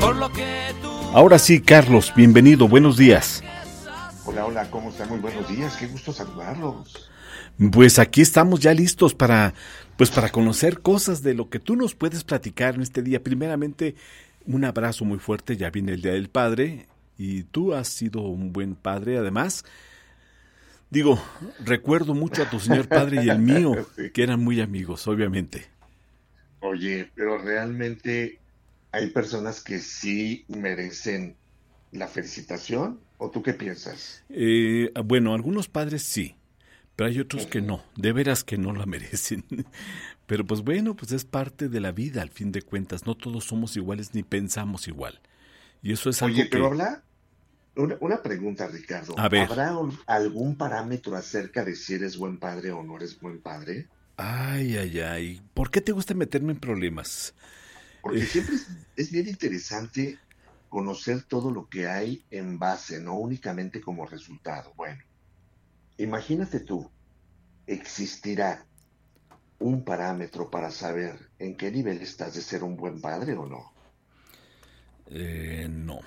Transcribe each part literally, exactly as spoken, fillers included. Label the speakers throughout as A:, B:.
A: por lo que tú...
B: Ahora sí, Carlos, bienvenido, buenos días.
C: Hola, hola, ¿cómo están? Muy buenos días, qué gusto saludarlos.
B: Pues aquí estamos ya listos para, pues para conocer cosas de lo que tú nos puedes platicar en este día. Primeramente, un abrazo muy fuerte, ya viene el Día del Padre, y tú has sido un buen padre, además. Digo, recuerdo mucho a tu señor padre y el mío,
C: Sí.
B: que eran muy amigos, obviamente.
C: Oye, pero realmente hay personas que sí merecen la felicitación, ¿o tú qué piensas?
B: Eh, bueno, algunos padres sí, pero hay otros que
C: Ujú.
B: no, de veras que no la merecen. Pero pues bueno, pues es parte de la vida al fin de cuentas, no todos somos iguales ni pensamos igual. Y eso es
C: Oye,
B: algo
C: pero
B: que,
C: habla, una, una pregunta, Ricardo,
B: a ver,
C: ¿habrá un- algún parámetro acerca de si eres buen padre o no eres buen padre?
B: ay, ay, ay, ¿por qué te gusta meterme en problemas? Eh,
C: Porque siempre es, es bien interesante conocer todo lo que hay en base, no únicamente como resultado. Bueno, imagínate tú, ¿existirá un parámetro para saber en qué nivel estás de ser un buen padre o no?
B: eh, no,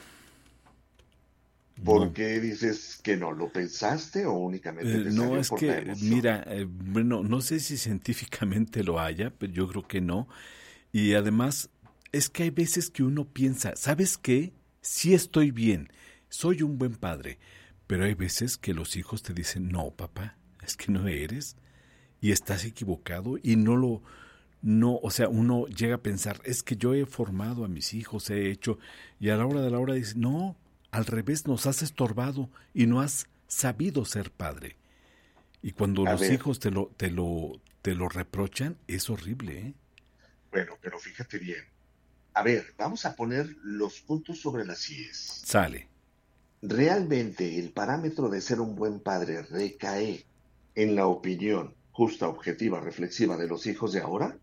C: ¿Por
B: no.
C: qué dices que no? ¿Lo pensaste o únicamente
B: Eh,
C: te
B: no,
C: salió
B: es
C: por la
B: que,
C: emoción?
B: mira, eh, bueno, no sé si científicamente lo haya, pero yo creo que no. Y además, es que hay veces que uno piensa, ¿sabes qué? Sí estoy bien, soy un buen padre, pero hay veces que los hijos te dicen, no, papá, es que no eres y estás equivocado y no lo, no, o sea, uno llega a pensar, es que yo he formado a mis hijos, he hecho, y a la hora de la hora dice, no, al revés, nos has estorbado y no has sabido ser padre. Y cuando
C: A
B: los
C: ver,
B: hijos te lo, te lo, te lo reprochan, es horrible, ¿eh?
C: bueno, pero fíjate bien. A ver, vamos a poner los puntos sobre las íes.
B: Sale.
C: ¿Realmente el parámetro de ser un buen padre recae en la opinión justa, objetiva, reflexiva de los hijos de ahora?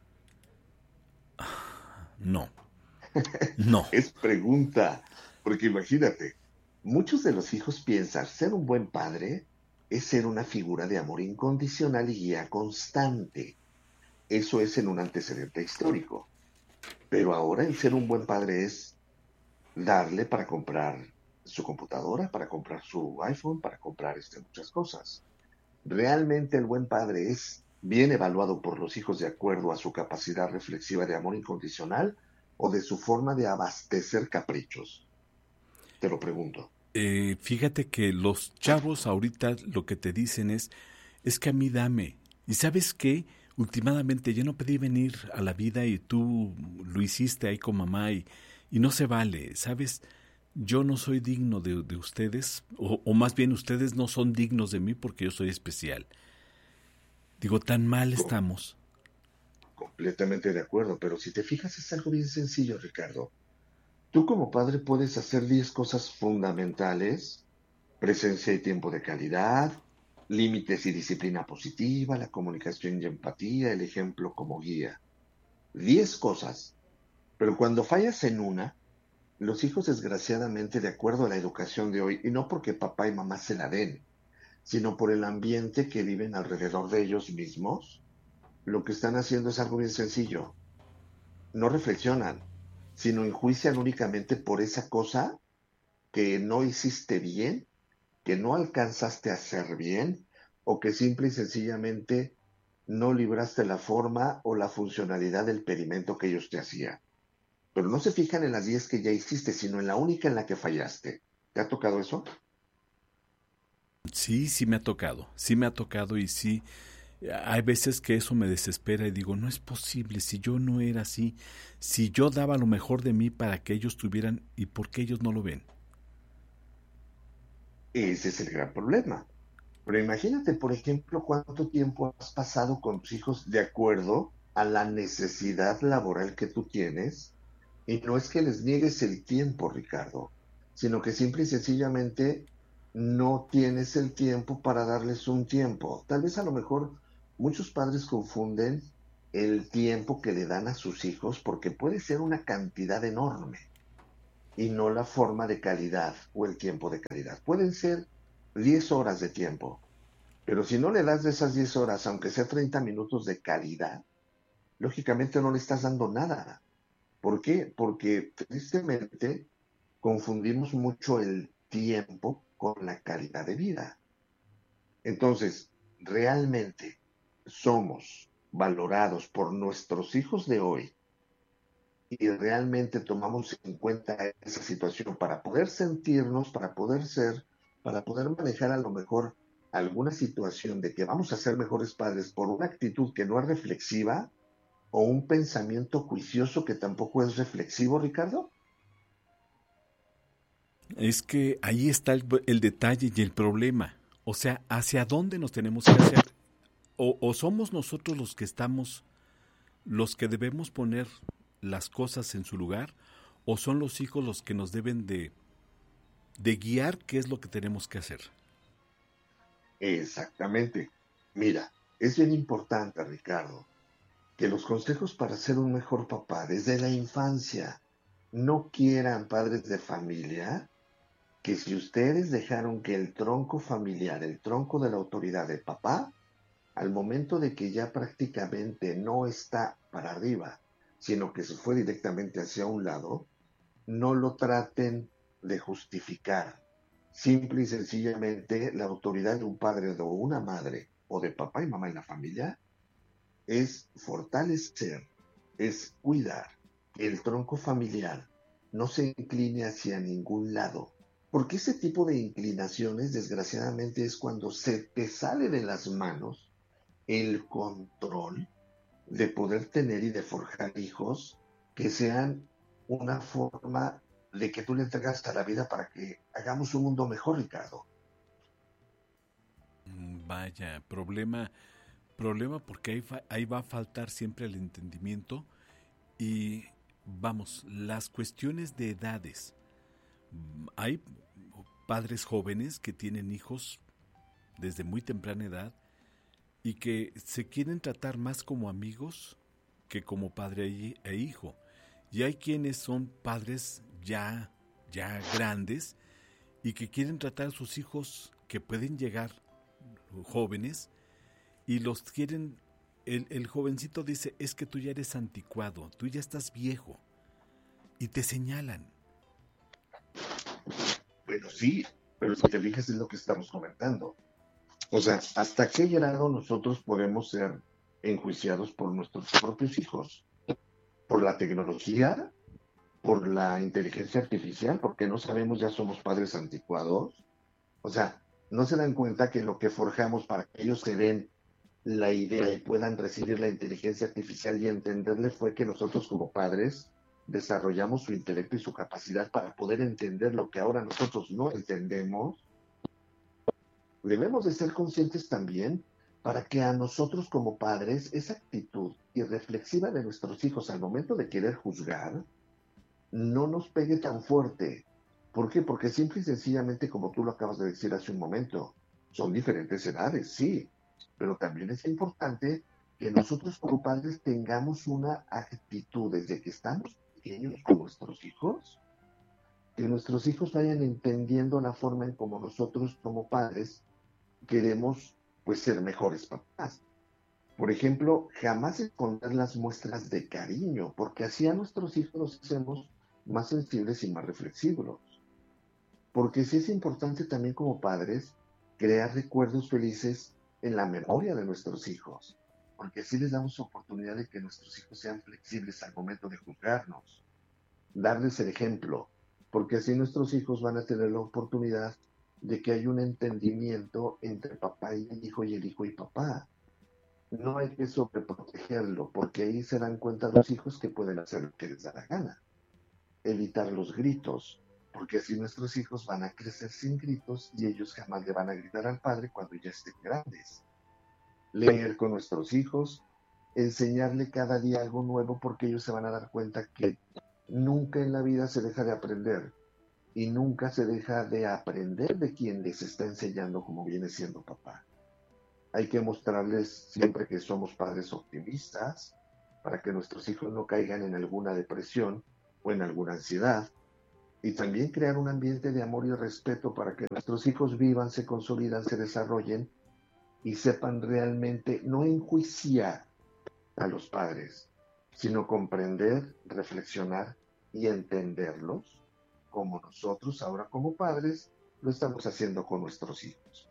B: No, no.
C: Es pregunta, porque imagínate, muchos de los hijos piensan ser un buen padre es ser una figura de amor incondicional y guía constante. Eso es en un antecedente histórico. Pero ahora el ser un buen padre es darle para comprar su computadora, para comprar su iPhone, para comprar este, muchas cosas. ¿Realmente el buen padre es bien evaluado por los hijos de acuerdo a su capacidad reflexiva de amor incondicional o de su forma de abastecer caprichos? Te lo pregunto.
B: Eh, fíjate que los chavos ahorita lo que te dicen es, es que a mí dame. ¿Y sabes qué? Últimamente yo no pedí venir a la vida y tú lo hiciste ahí con mamá y, y no se vale, ¿sabes? Yo no soy digno de, de ustedes, o, o más bien ustedes no son dignos de mí porque yo soy especial. Digo, tan mal
C: Co-
B: estamos.
C: completamente de acuerdo, pero si te fijas es algo bien sencillo, Ricardo. Tú como padre puedes hacer diez cosas fundamentales: presencia y tiempo de calidad, límites y disciplina positiva, la comunicación y empatía, el ejemplo como guía. Diez cosas. Pero cuando fallas en una, los hijos desgraciadamente, de acuerdo a la educación de hoy, y no porque papá y mamá se la den, sino por el ambiente que viven alrededor de ellos mismos, lo que están haciendo es algo bien sencillo. No reflexionan, sino enjuician únicamente por esa cosa que no hiciste bien, que no alcanzaste a hacer bien, o que simple y sencillamente no libraste la forma o la funcionalidad del pedimento que ellos te hacían. Pero no se fijan en las diez que ya hiciste, sino en la única en la que fallaste. ¿Te ha tocado eso?
B: Sí, sí me ha tocado, sí me ha tocado y sí, hay veces que eso me desespera y digo, no es posible, si yo no era así, si yo daba lo mejor de mí para que ellos tuvieran, ¿y por qué ellos no lo ven?
C: Ese es el gran problema. Pero imagínate, por ejemplo, cuánto tiempo has pasado con tus hijos de acuerdo a la necesidad laboral que tú tienes. Y no es que les niegues el tiempo, Ricardo, sino que simple y sencillamente no tienes el tiempo para darles un tiempo. Tal vez a lo mejor muchos padres confunden el tiempo que le dan a sus hijos porque puede ser una cantidad enorme y no la forma de calidad o el tiempo de calidad. Pueden ser diez horas de tiempo, pero si no le das de esas diez horas, aunque sea treinta minutos de calidad, lógicamente no le estás dando nada. ¿Por qué? Porque tristemente confundimos mucho el tiempo con la calidad de vida. Entonces, realmente somos valorados por nuestros hijos de hoy y realmente tomamos en cuenta esa situación para poder sentirnos, para poder ser, para poder manejar a lo mejor alguna situación de que vamos a ser mejores padres por una actitud que no es reflexiva o un pensamiento juicioso que tampoco es reflexivo, Ricardo.
B: Es que ahí está el, el detalle y el problema. O sea, ¿hacia dónde nos tenemos que hacer? O, o somos nosotros los que estamos, los que debemos poner las cosas en su lugar, o son los hijos los que nos deben de, de guiar qué es lo que tenemos que hacer.
C: Exactamente. Mira, es bien importante, Ricardo, que los consejos para ser un mejor papá desde la infancia no quieran padres de familia que si ustedes dejaron que el tronco familiar, el tronco de la autoridad de papá, al momento de que ya prácticamente no está para arriba, sino que se fue directamente hacia un lado, no lo traten de justificar. Simple y sencillamente, la autoridad de un padre o una madre, o de papá y mamá en la familia, es fortalecer, es cuidar que el tronco familiar no se incline hacia ningún lado. Porque ese tipo de inclinaciones, desgraciadamente, es cuando se te sale de las manos el control de poder tener y de forjar hijos que sean una forma de que tú le entregas a la vida para que hagamos un mundo mejor, Ricardo.
B: Vaya, problema, problema porque ahí, fa, ahí va a faltar siempre el entendimiento y vamos, las cuestiones de edades. Hay padres jóvenes que tienen hijos desde muy temprana edad y que se quieren tratar más como amigos que como padre e hijo. Y hay quienes son padres ya, ya grandes y que quieren tratar a sus hijos que pueden llegar jóvenes y los quieren, el, el jovencito dice, es que tú ya eres anticuado, tú ya estás viejo y te señalan.
C: Bueno, sí, pero si te fijas es lo que estamos comentando. O sea, ¿hasta qué grado nosotros podemos ser enjuiciados por nuestros propios hijos? ¿Por la tecnología? ¿Por la inteligencia artificial? ¿Porque no sabemos ya somos padres anticuados? O sea, ¿no se dan cuenta que lo que forjamos para que ellos se den la idea y puedan recibir la inteligencia artificial y entenderle fue que nosotros como padres desarrollamos su intelecto y su capacidad para poder entender lo que ahora nosotros no entendemos? Debemos de ser conscientes también para que a nosotros como padres esa actitud irreflexiva de nuestros hijos al momento de querer juzgar no nos pegue tan fuerte. ¿Por qué? Porque simple y sencillamente, como tú lo acabas de decir hace un momento, son diferentes edades, sí, pero también es importante que nosotros como padres tengamos una actitud desde que estamos pequeños con nuestros hijos, que nuestros hijos vayan entendiendo la forma en como nosotros como padres queremos pues ser mejores papás. Por ejemplo, jamás esconder las muestras de cariño, porque así a nuestros hijos los hacemos más sensibles y más reflexivos. Porque sí es importante también como padres crear recuerdos felices en la memoria de nuestros hijos, porque así les damos oportunidad de que nuestros hijos sean flexibles al momento de juzgarnos, darles el ejemplo, porque así nuestros hijos van a tener la oportunidad de que hay un entendimiento entre papá y el hijo y el hijo y papá. No hay que sobreprotegerlo, porque ahí se dan cuenta los hijos que pueden hacer lo que les da la gana. Evitar los gritos, porque así nuestros hijos van a crecer sin gritos y ellos jamás le van a gritar al padre cuando ya estén grandes. Leer con nuestros hijos, enseñarle cada día algo nuevo, porque ellos se van a dar cuenta que nunca en la vida se deja de aprender y nunca se deja de aprender de quien les está enseñando, como viene siendo papá. Hay que mostrarles siempre que somos padres optimistas para que nuestros hijos no caigan en alguna depresión o en alguna ansiedad. Y también crear un ambiente de amor y respeto para que nuestros hijos vivan, se consolidan, se desarrollen y sepan realmente no enjuiciar a los padres, sino comprender, reflexionar y entenderlos como nosotros ahora como padres lo estamos haciendo con nuestros hijos.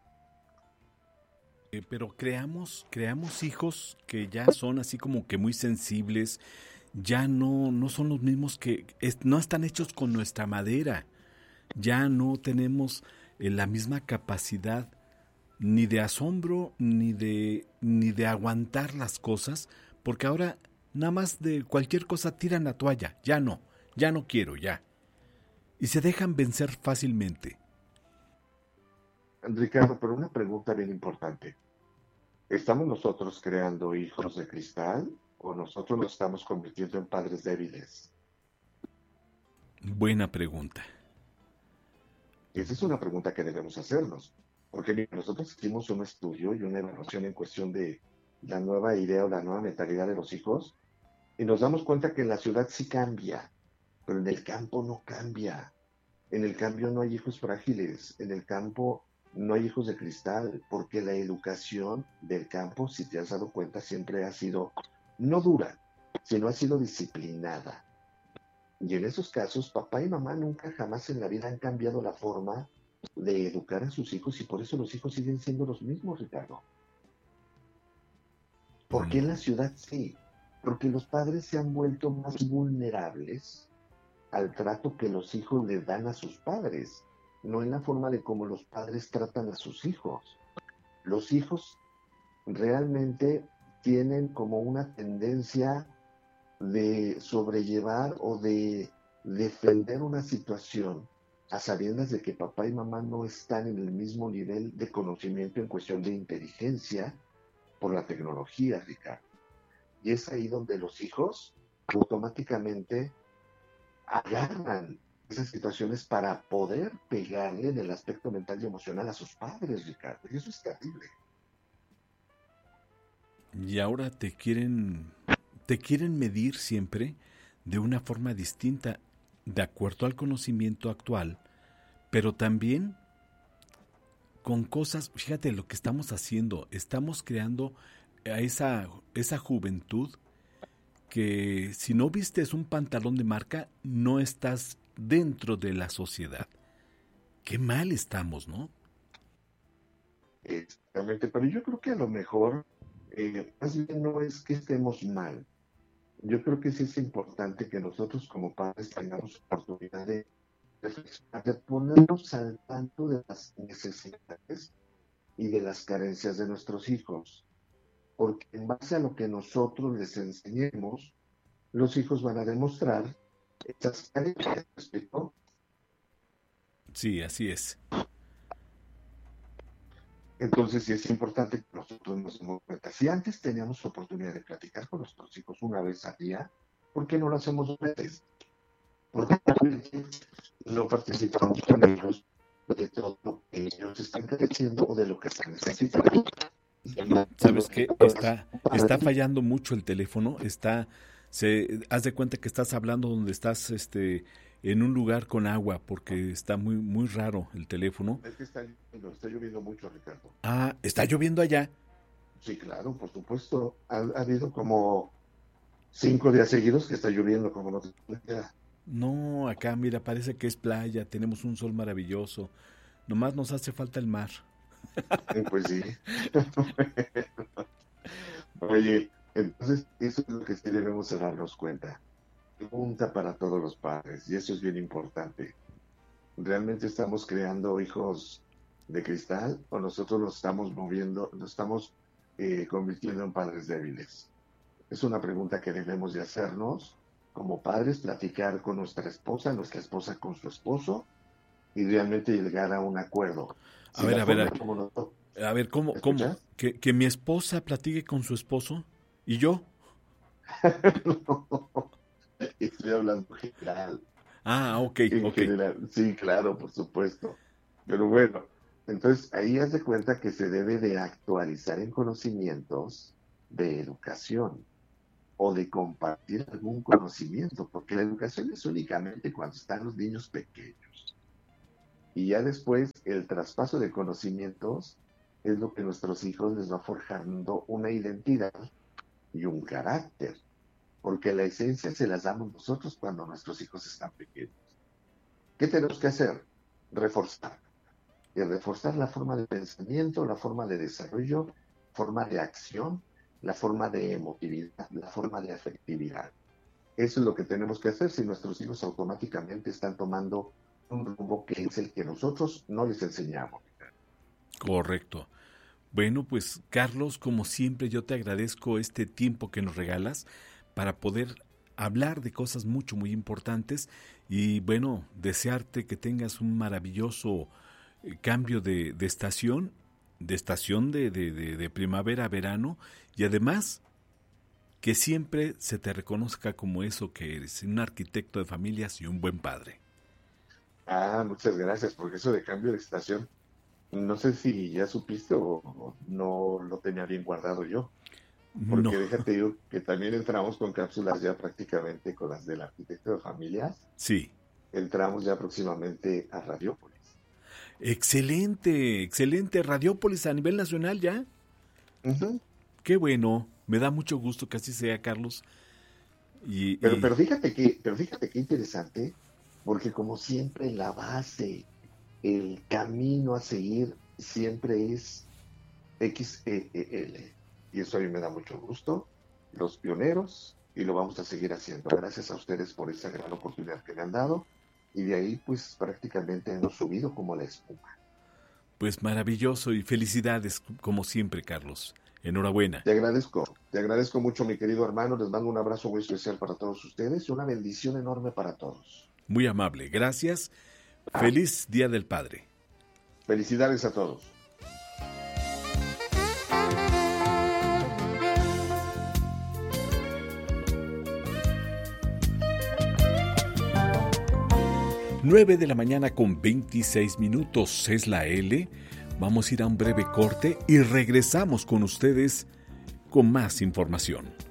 B: Eh, pero creamos, creamos hijos que ya son así como que muy sensibles, ya no, no son los mismos que, es- no están hechos con nuestra madera, ya no tenemos eh, la misma capacidad ni de asombro, ni de, ni de aguantar las cosas, porque ahora nada más de cualquier cosa tiran la toalla, ya no, ya no quiero, ya. Y se dejan vencer fácilmente.
C: Ricardo, pero una pregunta bien importante. ¿Estamos nosotros creando hijos de cristal o nosotros nos estamos convirtiendo en padres débiles?
B: Buena pregunta.
C: Esa es una pregunta que debemos hacernos, porque mira, nosotros hicimos un estudio y una evaluación en cuestión de la nueva idea o la nueva mentalidad de los hijos y nos damos cuenta que en la ciudad sí cambia, pero en el campo no cambia. En el cambio no hay hijos frágiles, en el campo no hay hijos de cristal, porque la educación del campo, si te has dado cuenta, siempre ha sido no dura, sino ha sido disciplinada. Y en esos casos, papá y mamá nunca jamás en la vida han cambiado la forma de educar a sus hijos y por eso los hijos siguen siendo los mismos, Ricardo. ¿Por qué en la
B: Mm,
C: ciudad sí? Porque los padres se han vuelto más vulnerables al trato que los hijos le dan a sus padres, no en la forma de cómo los padres tratan a sus hijos. Los hijos realmente tienen como una tendencia de sobrellevar o de defender una situación a sabiendas de que papá y mamá no están en el mismo nivel de conocimiento en cuestión de inteligencia por la tecnología, Ricardo. Y es ahí donde los hijos automáticamente agarran esas situaciones para poder pegarle en el aspecto mental y emocional a sus padres, Ricardo. Y eso es terrible.
B: Y ahora te quieren, te quieren medir siempre de una forma distinta, de acuerdo al conocimiento actual, pero también con cosas, fíjate lo que estamos haciendo, estamos creando a esa, esa juventud que si no vistes un pantalón de marca, no estás dentro de la sociedad. Qué mal estamos, ¿no?
C: Exactamente, pero yo creo que a lo mejor eh, más bien no es que estemos mal. Yo creo que sí es importante que nosotros como padres tengamos oportunidad de reflexionar, de ponernos al tanto de las necesidades y de las carencias de nuestros hijos, porque en base a lo que nosotros les enseñemos, los hijos van a demostrar esas carencias, ¿me explico?
B: Sí, así es.
C: Entonces sí es importante que nosotros nos demos cuenta. Si antes teníamos oportunidad de platicar con nuestros hijos una vez al día, ¿por qué no lo hacemos dos veces? ¿Por qué no participamos con ellos de todo lo que ellos están creciendo o de lo que están necesitando?
B: ¿Sabes qué? Está, está fallando mucho el teléfono, está, se, haz de cuenta que estás hablando donde estás, este, en un lugar con agua, porque está muy, muy raro el teléfono.
C: Es que está lloviendo, está lloviendo mucho, Ricardo.
B: Ah, está lloviendo allá.
C: Sí, claro, por supuesto. Ha, ha habido como cinco días seguidos que está lloviendo, como no te ya.
B: No, acá, mira, parece que es playa, tenemos un sol maravilloso. Nomás nos hace falta el mar.
C: Eh, Pues sí. Oye, entonces eso es lo que sí debemos de darnos cuenta. Pregunta para todos los padres, y eso es bien importante. ¿Realmente estamos creando hijos de cristal o nosotros los estamos moviendo, nos estamos eh, convirtiendo en padres débiles? Es una pregunta que debemos de hacernos como padres, platicar con nuestra esposa, nuestra esposa con su esposo y realmente llegar a un acuerdo.
B: A
C: Si
B: ver,
C: la
B: a ver,
C: forma
B: a,
C: como nosotros,
B: a ver, ¿cómo,
C: ¿me
B: cómo?
C: escuchas?
B: ¿Que, que mi esposa platique con su esposo? ¿Y yo?
C: Estoy hablando general,
B: Ah, ok,
C: en
B: ok.
C: general, sí, claro, por supuesto. Pero bueno, entonces ahí haz de cuenta que se debe de actualizar en conocimientos de educación o de compartir algún conocimiento, porque la educación es únicamente cuando están los niños pequeños. Y ya después el traspaso de conocimientos es lo que a nuestros hijos les va forjando una identidad y un carácter. porque la esencia se las damos nosotros cuando nuestros hijos están pequeños. ¿Qué tenemos que hacer? Reforzar. Y reforzar la forma de pensamiento, la forma de desarrollo, forma de acción, la forma de emotividad, la forma de afectividad. Eso es lo que tenemos que hacer si nuestros hijos automáticamente están tomando un rumbo que es el que nosotros no les enseñamos.
B: Correcto. Bueno, pues Carlos, como siempre yo te agradezco este tiempo que nos regalas para poder hablar de cosas mucho, muy importantes y bueno, desearte que tengas un maravilloso eh, cambio de, de estación, de estación de, de, de, de primavera a verano y además que siempre se te reconozca como eso que eres, un arquitecto de familias y un buen padre.
C: Ah, muchas gracias, porque eso de cambio de estación, no sé si ya supiste o, o no lo tenía bien guardado yo,
B: No,
C: porque déjate yo que también entramos con cápsulas ya prácticamente con las del arquitecto de familias,
B: sí.
C: entramos ya próximamente a Radiópolis.
B: Excelente, excelente. Radiópolis a nivel nacional ya.
C: Uh-huh.
B: Qué bueno, me da mucho gusto que así sea, Carlos. Y,
C: Pero,
B: y
C: pero fíjate que, pero fíjate qué interesante, porque como siempre la base, el camino a seguir siempre es X E E L. Y eso a mí me da mucho gusto, los pioneros, y lo vamos a seguir haciendo. Gracias a ustedes por esa gran oportunidad que me han dado, y de ahí pues prácticamente hemos subido como la espuma.
B: pues maravilloso y felicidades como siempre, Carlos. Enhorabuena.
C: Te agradezco, te agradezco mucho, mi querido hermano, les mando un abrazo muy especial para todos ustedes y una bendición enorme para todos.
B: Muy amable, gracias. Feliz Día del Padre.
C: Felicidades a todos.
B: nueve de la mañana con veintiséis minutos es la L. Vamos a ir a un breve corte y regresamos con ustedes con más información.